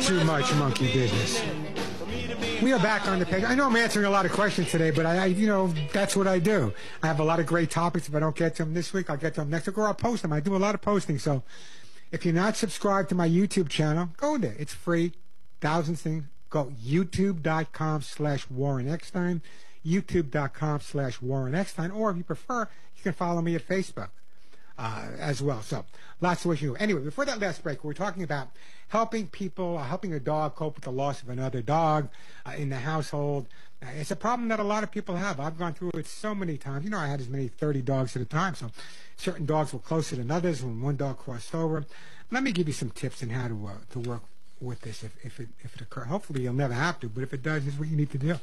too much monkey business. We are back on the page. I know I'm answering a lot of questions today, but that's what I do. I have a lot of great topics. If I don't get to them this week, I'll get to them next week, or I'll post them. I do a lot of posting. So if you're not subscribed to my YouTube channel, go there. It's free. Thousands of things. Go youtube.com/Warren Eckstein, youtube.com/Warren Eckstein, or if you prefer, you can follow me at Facebook. As well. So lots of ways you do. Anyway, before that last break, we were talking about helping people, helping a dog cope with the loss of another dog in the household. It's a problem that a lot of people have. I've gone through it so many times. I had as many 30 dogs at a time, so certain dogs were closer than others when one dog crossed over. Let me give you some tips on how to work with this if it occurs. Hopefully you'll never have to, but if it does, this is what you need to do.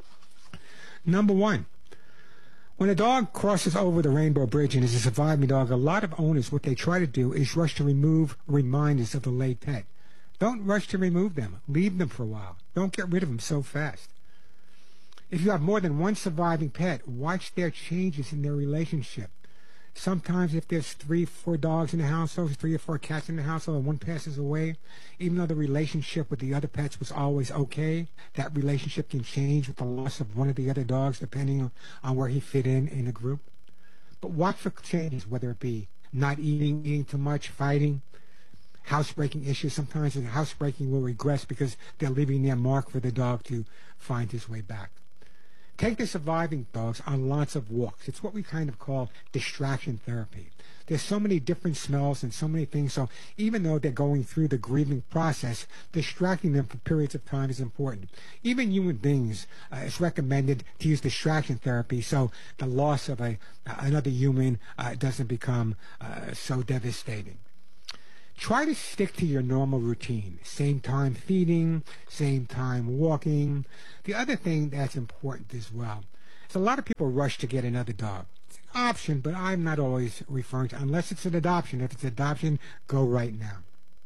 Number one, when a dog crosses over the Rainbow Bridge and is a surviving dog, a lot of owners, what they try to do is rush to remove reminders of the late pet. Don't rush to remove them. Leave them for a while. Don't get rid of them so fast. If you have more than one surviving pet, watch their changes in their relationship. Sometimes if there's 3 or 4 dogs in the household, 3 or 4 cats in the household, and one passes away, even though the relationship with the other pets was always okay, that relationship can change with the loss of one of the other dogs, depending on where he fit in the group. But watch for changes, whether it be not eating too much, fighting, housebreaking issues. Sometimes the housebreaking will regress because they're leaving their mark for the dog to find his way back. Take the surviving dogs on lots of walks. It's what we kind of call distraction therapy. There's so many different smells and so many things, so even though they're going through the grieving process, distracting them for periods of time is important. Even human beings, it's recommended to use distraction therapy so the loss of another human doesn't become so devastating. Try to stick to your normal routine. Same time feeding, same time walking. The other thing that's important as well is a lot of people rush to get another dog. It's an option, but I'm not always referring to, unless it's an adoption. If it's adoption, go right now.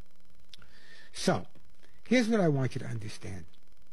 So, here's what I want you to understand.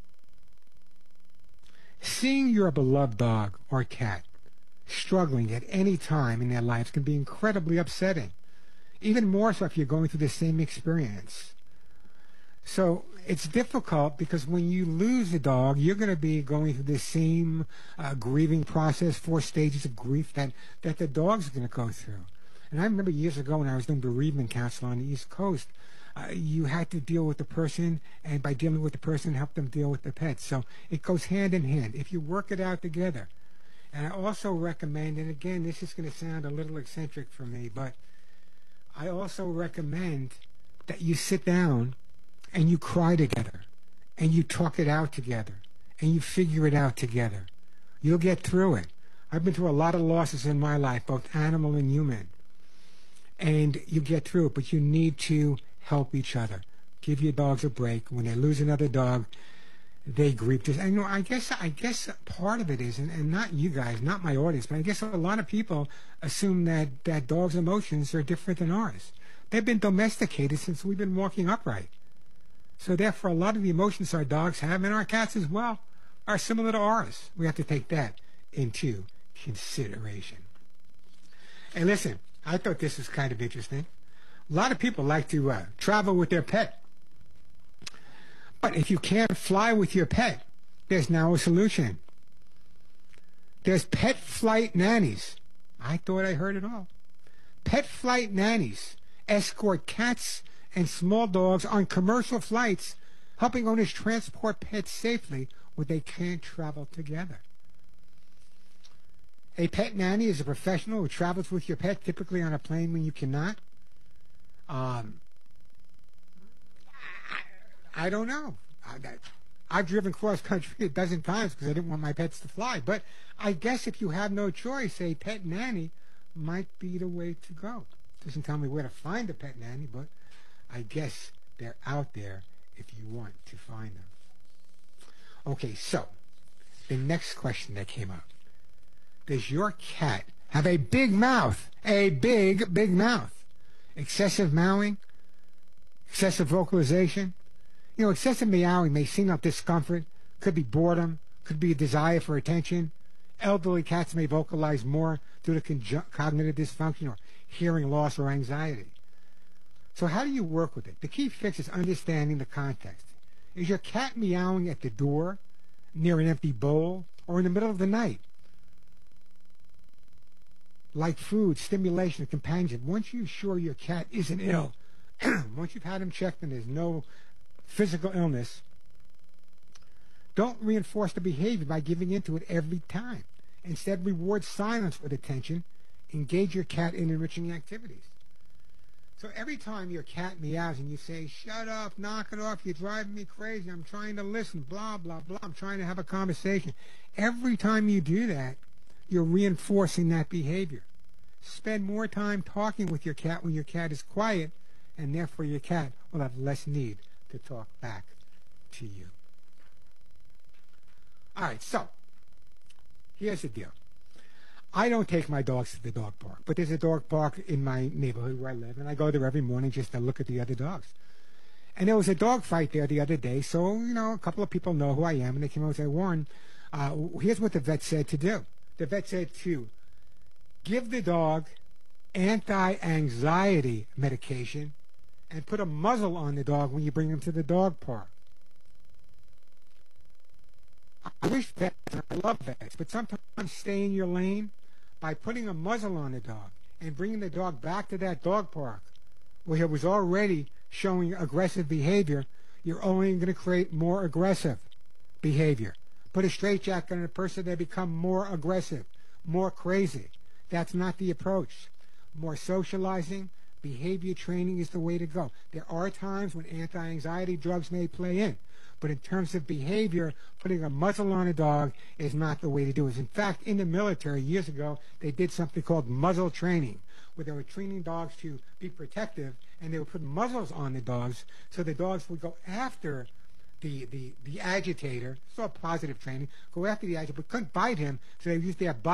Seeing your beloved dog or cat struggling at any time in their lives can be incredibly upsetting. Even more so if you're going through the same experience. So it's difficult because when you lose a dog, you're going to be going through the same grieving process, 4 stages of grief that the dog's going to go through. And I remember years ago when I was doing bereavement counseling on the East Coast, you had to deal with the person, and by dealing with the person, help them deal with the pet. So it goes hand in hand if you work it out together. And I also recommend, and again, this is going to sound a little eccentric for me, but I also recommend that you sit down and you cry together and you talk it out together and you figure it out together. You'll get through it. I've been through a lot of losses in my life, both animal and human. And you get through it, but you need to help each other. Give your dogs a break. When they lose another dog, they grieve. And I guess part of it is, and not you guys, not my audience, but I guess a lot of people assume that dogs' emotions are different than ours. They've been domesticated since we've been walking upright. So therefore, a lot of the emotions our dogs have, and our cats as well, are similar to ours. We have to take that into consideration. And listen, I thought this was kind of interesting. A lot of people like to travel with their pet. But if you can't fly with your pet, there's now a solution. There's pet flight nannies. I thought I heard it all. Pet flight nannies escort cats and small dogs on commercial flights, helping owners transport pets safely where they can't travel together. A pet nanny is a professional who travels with your pet, typically on a plane when you cannot. I don't know. I've driven cross country a dozen times because I didn't want my pets to fly. But I guess if you have no choice, a pet nanny might be the way to go. Doesn't tell me where to find a pet nanny, but I guess they're out there if you want to find them. Okay, so the next question that came up. Does your cat have a big mouth? A big, big mouth. Excessive meowing? Excessive vocalization? Excessive meowing may seem like discomfort, could be boredom, could be a desire for attention. Elderly cats may vocalize more due to cognitive dysfunction or hearing loss or anxiety. So how do you work with it? The key fix is understanding the context. Is your cat meowing at the door, near an empty bowl, or in the middle of the night? Like food, stimulation, companionship. Once you're sure your cat isn't ill, once you've had him checked and there's no physical illness, don't reinforce the behavior by giving into it every time. Instead, reward silence with attention. Engage your cat in enriching activities. So every time your cat meows and you say, shut up, knock it off, you're driving me crazy, I'm trying to listen, blah, blah, blah, I'm trying to have a conversation. Every time you do that, you're reinforcing that behavior. Spend more time talking with your cat when your cat is quiet, and therefore your cat will have less need to talk back to you. All right, so here's the deal. I don't take my dogs to the dog park, but there's a dog park in my neighborhood where I live, and I go there every morning just to look at the other dogs. And there was a dog fight there the other day, so, a couple of people know who I am, and they came over and said, Warren, here's what the vet said to do. The vet said to give the dog anti-anxiety medication and put a muzzle on the dog when you bring him to the dog park. I wish vets, I love vets, but sometimes stay in your lane by putting a muzzle on the dog and bringing the dog back to that dog park where it was already showing aggressive behavior. You're only going to create more aggressive behavior. Put a straitjacket on a person, they become more aggressive, more crazy. That's not the approach. More socializing, behavior training is the way to go. There are times when anti-anxiety drugs may play in, but in terms of behavior, putting a muzzle on a dog is not the way to do it. In fact, in the military years ago, they did something called muzzle training, where they were training dogs to be protective, and they would put muzzles on the dogs so the dogs would go after the agitator. It's all positive training. Go after the agitator, but couldn't bite him, so they used their body